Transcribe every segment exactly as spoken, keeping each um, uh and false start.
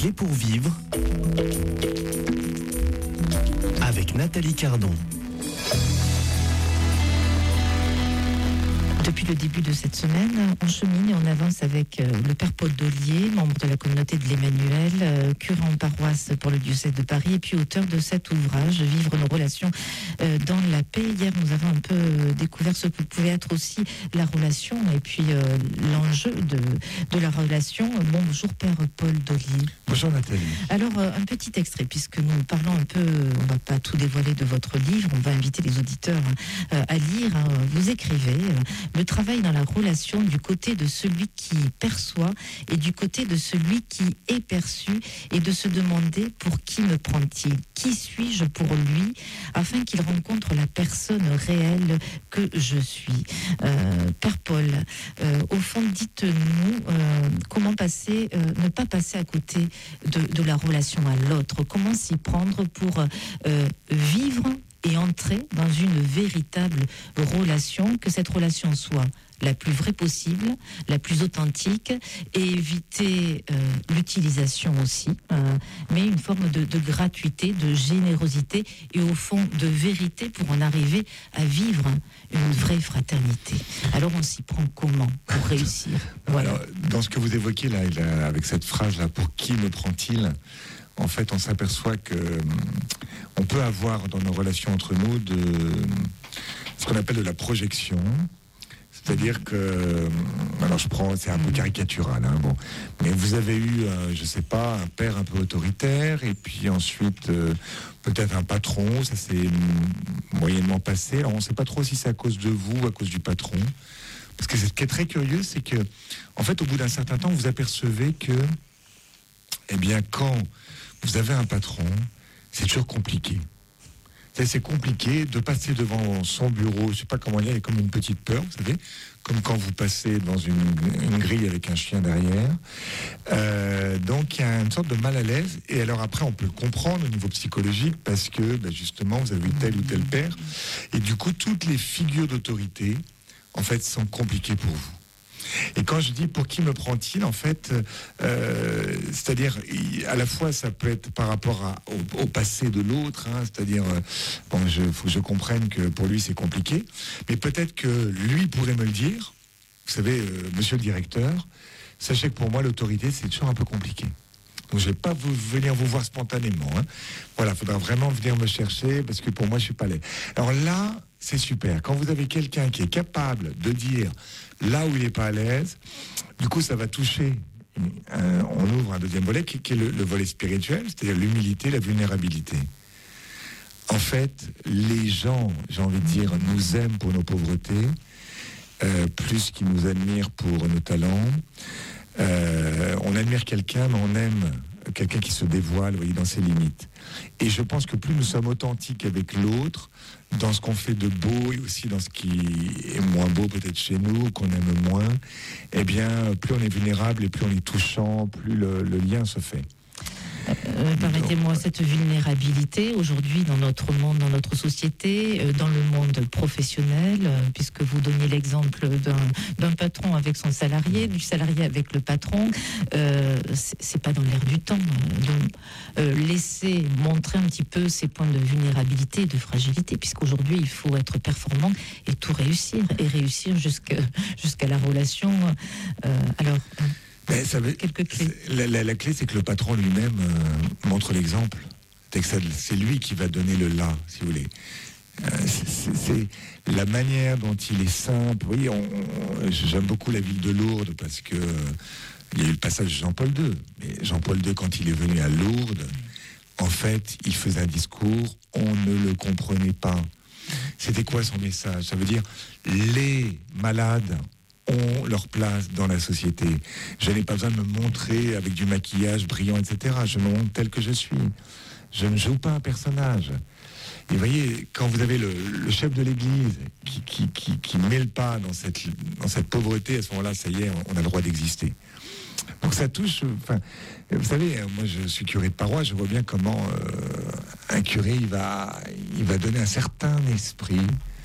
clés pour vivre avec Nathalie Cardon. Depuis le début de cette semaine, on chemine et on avance avec le Père Paul Dollier, membre de la communauté de l'Emmanuel, curé en paroisse pour le diocèse de Paris et puis auteur de cet ouvrage, Vivre nos relations dans la paix. Hier, nous avons un peu découvert ce que pouvait être aussi la relation et puis euh, l'enjeu de, de la relation. Bonjour Père Paul Dollier. Bonjour Nathalie. Alors, euh, un petit extrait, puisque nous parlons un peu, on ne va pas tout dévoiler de votre livre, on va inviter les auditeurs euh, à lire. Hein. Vous écrivez euh, le travail dans la relation du côté de celui qui perçoit et du côté de celui qui est perçu, et de se demander pour qui me prend-il, qui suis-je pour lui, afin qu'il rencontre la personne réelle que je suis. Euh, Père Paul, euh, au fond, dites-nous euh, comment passer, euh, ne pas passer à côté de, de la relation à l'autre, comment s'y prendre pour euh, vivre et entrer dans une véritable relation, que cette relation soit la plus vraie possible, la plus authentique, et éviter euh, l'utilisation aussi, euh, mais une forme de, de gratuité, de générosité et au fond de vérité pour en arriver à vivre une vraie fraternité. Alors on s'y prend comment pour réussir? Voilà. Alors, dans ce que vous évoquez là, là avec cette phrase là, pour qui me prend-il? En fait, on s'aperçoit que on peut avoir dans nos relations entre nous de ce qu'on appelle de la projection. C'est-à-dire que, alors je prends, c'est un peu caricatural, hein, bon, mais vous avez eu, euh, je sais pas, un père un peu autoritaire, et puis ensuite euh, peut-être un patron, ça s'est moyennement passé. Alors on ne sait pas trop si c'est à cause de vous ou à cause du patron, parce que ce qui est très curieux, c'est que, en fait, au bout d'un certain temps, vous apercevez que, eh bien, quand vous avez un patron, c'est toujours compliqué. C'est compliqué de passer devant son bureau, je sais pas comment dire, il y a comme une petite peur, vous savez, comme quand vous passez dans une, une grille avec un chien derrière. Euh, donc il y a une sorte de mal à l'aise, et alors après on peut le comprendre au niveau psychologique, parce que ben justement vous avez eu tel ou tel père, et du coup toutes les figures d'autorité, en fait, sont compliquées pour vous. Et quand je dis pour qui me prend-il, en fait, euh, c'est-à-dire à la fois ça peut être par rapport à, au, au passé de l'autre, hein, c'est-à-dire euh, bon, je faut que je comprenne que pour lui c'est compliqué, mais peut-être que lui pourrait me le dire. Vous savez, euh, Monsieur le directeur, sachez que pour moi l'autorité c'est toujours un peu compliqué. Donc je vais pas vous venir vous voir spontanément. Hein. Voilà, il faudra vraiment venir me chercher parce que pour moi je suis pas laid. Alors là, c'est super. Quand vous avez quelqu'un qui est capable de dire là où il n'est pas à l'aise, du coup ça va toucher. Euh, on ouvre un deuxième volet qui, qui est le, le volet spirituel, c'est-à-dire l'humilité, la vulnérabilité. En fait, les gens, j'ai envie de dire, nous aiment pour nos pauvretés, euh, plus qu'ils nous admirent pour nos talents. Euh, on admire quelqu'un, mais on aime quelqu'un qui se dévoile, vous voyez, dans ses limites. Et je pense que plus nous sommes authentiques avec l'autre, dans ce qu'on fait de beau et aussi dans ce qui est moins beau peut-être chez nous, qu'on aime moins, eh bien, plus on est vulnérable et plus on est touchant, plus le, le lien se fait. Euh, Permettez-moi cette vulnérabilité aujourd'hui dans notre monde, dans notre société, euh, dans le monde professionnel, euh, puisque vous donnez l'exemple d'un, d'un patron avec son salarié, du salarié avec le patron, euh, c'est, c'est pas dans l'air du temps. Donc, euh, laisser montrer un petit peu ces points de vulnérabilité et de fragilité, puisqu'aujourd'hui il faut être performant et tout réussir, et réussir jusqu'à, jusqu'à la relation. Euh, alors. Ben, ça veut, quelques clés. La, la, la clé, c'est que le patron lui-même euh, montre l'exemple. C'est, que ça, c'est lui qui va donner le là, si vous voulez. Euh, c'est, c'est, c'est la manière dont il est simple. Vous voyez, on, on, j'aime beaucoup la ville de Lourdes parce que euh, il y a eu le passage de Jean-Paul deux. Mais Jean-Paul deux, quand il est venu à Lourdes, en fait, il faisait un discours, on ne le comprenait pas. C'était quoi son message? Ça veut dire les malades ont leur place dans la société. Je n'ai pas besoin de me montrer avec du maquillage brillant, et cetera. Je me montre tel que je suis. Je ne joue pas un personnage. Et vous voyez, quand vous avez le, le chef de l'église qui, qui, qui, qui met le pas dans cette, dans cette pauvreté, à ce moment-là, ça y est, on a le droit d'exister. Donc ça touche... Enfin, vous savez, moi je suis curé de paroisse, je vois bien comment euh, un curé, il va, il va donner un certain esprit.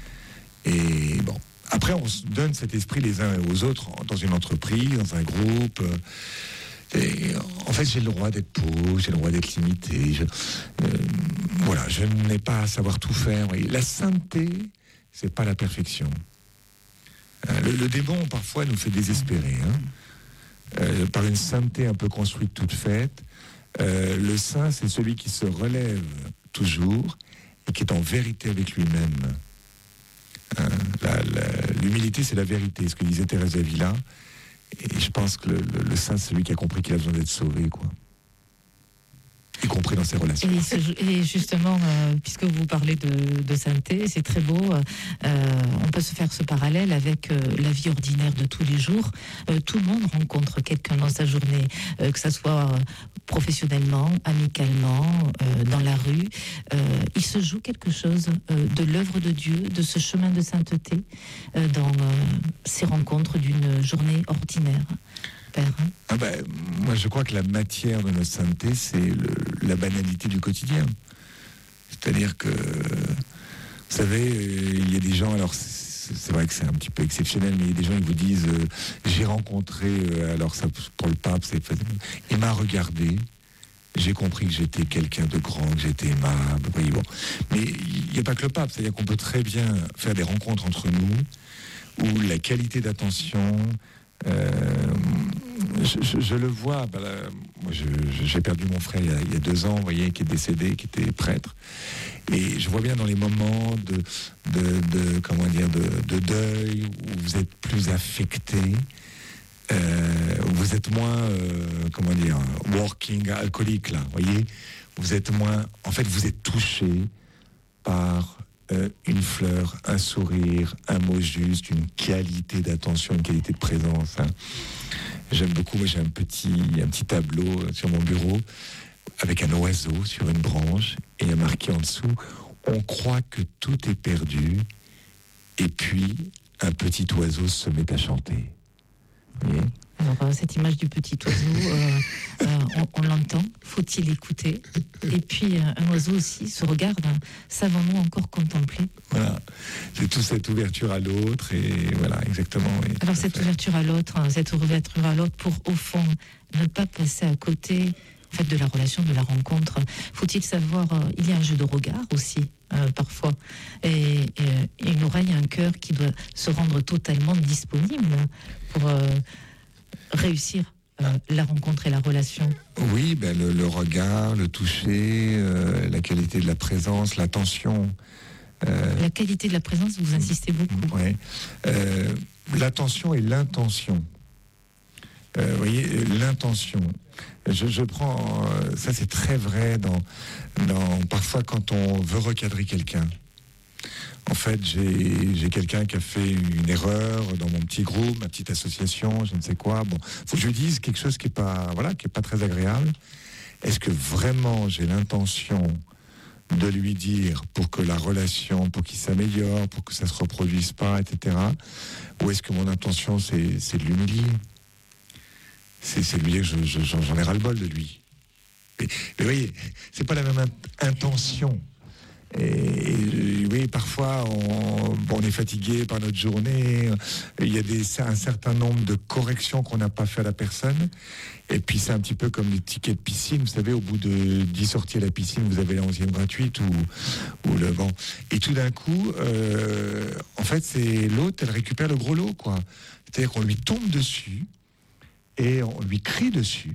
Et bon, après on se donne cet esprit les uns aux autres dans une entreprise, dans un groupe. Et, en fait, j'ai le droit d'être pauvre, j'ai le droit d'être limité. Je, euh, voilà, je n'ai pas à savoir tout faire. Voyez. La sainteté, c'est pas la perfection. Euh, le, le démon, parfois, nous fait désespérer. Hein. Euh, par une sainteté un peu construite, toute faite. Euh, le saint, c'est celui qui se relève toujours et qui est en vérité avec lui-même. Euh, la, la, l'humilité, c'est la vérité, ce que disait Thérèse d'Avila. Et je pense que le, le, le saint, c'est celui qui a compris qu'il a besoin d'être sauvé, quoi. Y compris dans ses relations. Et, ce, et justement, euh, puisque vous parlez de, de sainteté, c'est très beau. Euh, on peut se faire ce parallèle avec euh, la vie ordinaire de tous les jours. Euh, tout le monde rencontre quelqu'un dans sa journée, euh, que ça soit professionnellement, amicalement, euh, dans la rue. Euh, il se joue quelque chose euh, de l'œuvre de Dieu, de ce chemin de sainteté, euh, dans euh, ces rencontres d'une journée ordinaire. Père. Ah ben, moi, je crois que la matière de notre sainteté, c'est le, la banalité du quotidien. C'est-à-dire que, vous savez, il y a des gens, alors c'est, c'est vrai que c'est un petit peu exceptionnel, mais il y a des gens qui vous disent euh, j'ai rencontré, euh, alors ça, pour le pape, c'est, il m'a regardé, j'ai compris que j'étais quelqu'un de grand, que j'étais aimable. Voyez, bon. Mais il n'y a pas que le pape, c'est-à-dire qu'on peut très bien faire des rencontres entre nous où la qualité d'attention. Euh, je, je, je le vois, ben là, moi je, je, j'ai perdu mon frère il y, a, il y a deux ans, vous voyez, qui est décédé, qui était prêtre, et je vois bien dans les moments de, de, de comment dire, de, de deuil où vous êtes plus affecté, euh, où vous êtes moins, euh, comment dire, working alcoolique là, vous voyez, vous êtes moins, en fait, vous êtes touché par Euh, une fleur, un sourire, un mot juste, une qualité d'attention, une qualité de présence. Hein. J'aime beaucoup, moi j'ai un petit, un petit tableau sur mon bureau avec un oiseau sur une branche et il y a marqué en dessous « On croit que tout est perdu et puis un petit oiseau se met à chanter. » Vous voyez ? Alors, cette image du petit oiseau, euh, euh, on, on l'entend, faut-il écouter ? Et puis, euh, un oiseau aussi se regarde, hein, savons-nous encore contempler ? Voilà, c'est toute cette ouverture à l'autre, et voilà, exactement. Oui, alors, cette fait. ouverture à l'autre, hein, cette ouverture à l'autre pour, au fond, ne pas passer à côté en fait, de la relation, de la rencontre. Faut-il savoir, euh, il y a un jeu de regard aussi, euh, parfois, et, et une oreille, un cœur qui doit se rendre totalement disponible pour... Euh, réussir euh, la rencontre et la relation. Oui, ben le, le regard, le toucher, euh, la qualité de la présence, l'attention. Euh, la qualité de la présence, vous insistez beaucoup. Oui. Euh, l'attention et l'intention. Euh, vous voyez, l'intention. Je, je prends, euh, ça c'est très vrai dans, dans parfois quand on veut recadrer quelqu'un. En fait, j'ai, j'ai quelqu'un qui a fait une erreur dans mon petit groupe, ma petite association, je ne sais quoi. Bon, faut que je lui dise quelque chose qui est pas, voilà, qui est pas très agréable. Est-ce que vraiment j'ai l'intention de lui dire pour que la relation, pour qu'il s'améliore, pour que ça se reproduise pas, et cetera. Ou est-ce que mon intention c'est, c'est de l'humilier ? C'est, c'est de lui dire que je, je, j'en ai ras-le-bol de lui. Mais, mais vous voyez, c'est pas la même in- intention. Et, et oui, parfois on, on est fatigué par notre journée, il y a des, un certain nombre de corrections qu'on n'a pas fait à la personne, et puis c'est un petit peu comme les tickets de piscine, vous savez, au bout de dix sorties à la piscine, vous avez la onzième gratuite, ou, ou le bon. Et tout d'un coup, euh, en fait, c'est l'autre, elle récupère le gros lot, quoi. C'est-à-dire qu'on lui tombe dessus, et on lui crie dessus.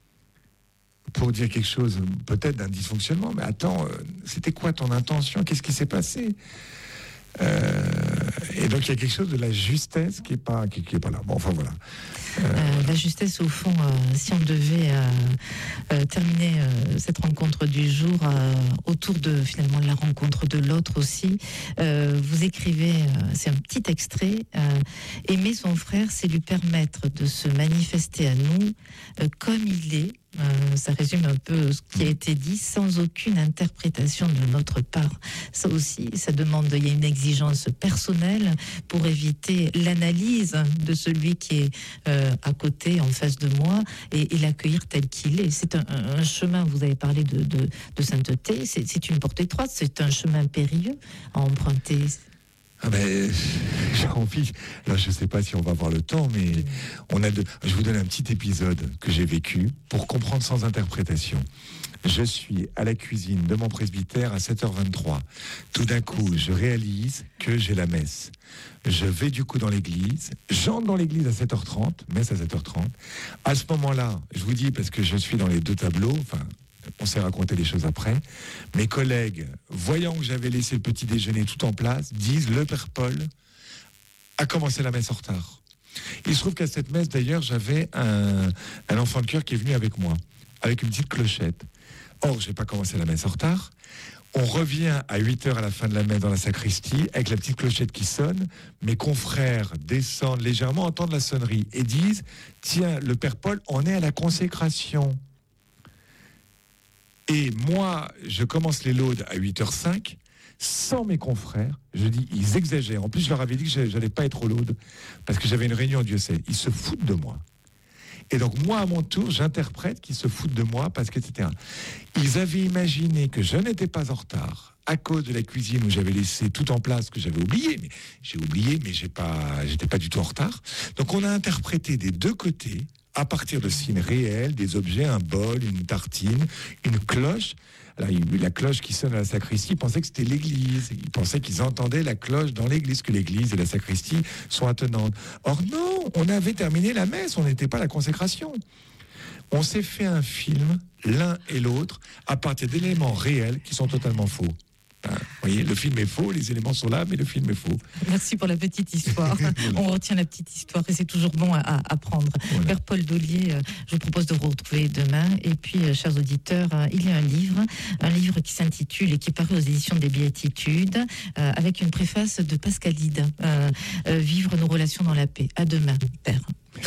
Pour dire quelque chose peut-être d'un dysfonctionnement, mais attends, euh, c'était quoi ton intention ? Qu'est-ce qui s'est passé ? euh, Et donc il y a quelque chose de la justesse qui n'est pas, qui, qui est pas là. Bon, enfin voilà. Euh... Euh, la justesse, au fond, euh, si on devait euh, euh, terminer euh, cette rencontre du jour euh, autour de finalement la rencontre de l'autre aussi, euh, vous écrivez, euh, c'est un petit extrait, euh, aimer son frère, c'est lui permettre de se manifester à nous euh, comme il est. Euh, ça résume un peu ce qui a été dit, sans aucune interprétation de notre part. Ça aussi, ça demande, il y a une exigence personnelle pour éviter l'analyse de celui qui est euh, à côté, en face de moi, et, et l'accueillir tel qu'il est. C'est un, un, un chemin, vous avez parlé de, de, de sainteté, c'est, c'est une porte étroite, c'est un chemin périlleux à emprunter. Ah ben, j'ai envie. Là, je ne sais pas si on va avoir le temps, mais on a de... je vous donne un petit épisode que j'ai vécu pour comprendre sans interprétation. Je suis à la cuisine de mon presbytère à sept heures vingt-trois. Tout d'un coup, je réalise que j'ai la messe. Je vais du coup dans l'église. J'entre dans l'église à sept heures trente, messe à sept heures trente. À ce moment-là, je vous dis, parce que je suis dans les deux tableaux, enfin, on s'est raconté les choses après, mes collègues, voyant que j'avais laissé le petit déjeuner tout en place, disent, le Père Paul a commencé la messe en retard. Il se trouve qu'à cette messe, d'ailleurs, j'avais un, un enfant de chœur qui est venu avec moi, avec une petite clochette. Or, je n'ai pas commencé la messe en retard. On revient à huit heures à la fin de la messe dans la sacristie, avec la petite clochette qui sonne. Mes confrères descendent légèrement, entendent la sonnerie et disent « Tiens, le Père Paul, on est à la consécration ». Et moi, je commence les laudes à huit heures cinq, sans mes confrères. Je dis, ils exagèrent. En plus, je leur avais dit que je n'allais pas être aux laudes, parce que j'avais une réunion au diocèse. Ils se foutent de moi. Et donc, moi, à mon tour, j'interprète qu'ils se foutent de moi, parce que, et cetera. Ils avaient imaginé que je n'étais pas en retard, à cause de la cuisine où j'avais laissé tout en place, que j'avais oublié. Mais j'ai oublié, mais j'ai pas, j'étais pas du tout en retard. Donc, on a interprété des deux côtés, à partir de signes réels, des objets, un bol, une tartine, une cloche. Alors, la cloche qui sonne à la sacristie, ils pensaient que c'était l'église. Ils pensaient qu'ils entendaient la cloche dans l'église, que l'église et la sacristie sont attenantes. Or non, on avait terminé la messe, on n'était pas à la consécration. On s'est fait un film, l'un et l'autre, à partir d'éléments réels qui sont totalement faux. Vous voyez, le film est faux, les éléments sont là, mais le film est faux. Merci pour la petite histoire. Voilà. On retient la petite histoire et c'est toujours bon à, à apprendre. Voilà. Père Paul Daulier, je vous propose de vous retrouver demain. Et puis, chers auditeurs, il y a un livre, un livre qui s'intitule et qui est paru aux éditions des Béatitudes, euh, avec une préface de Pascal Dide, euh, euh, Vivre nos relations dans la paix. À demain, Père.